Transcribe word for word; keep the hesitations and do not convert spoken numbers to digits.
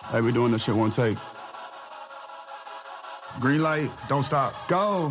Hey, we doing this shit one take. Green light, don't stop. Go.